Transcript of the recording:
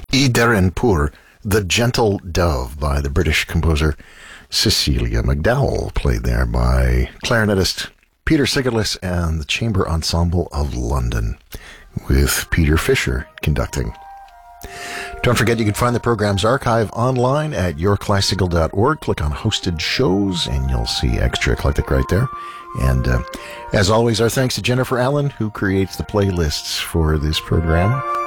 Ider en Pur, The Gentle Dove by the British composer Cecilia McDowell, played there by clarinetist Peter Sigerlis and the Chamber Ensemble of London, with Peter Fisher conducting. Don't forget you can find the program's archive online at yourclassical.org. Click on hosted shows and you'll see Extra Eclectic right there. And as always, our thanks to Jennifer Allen, who creates the playlists for this program.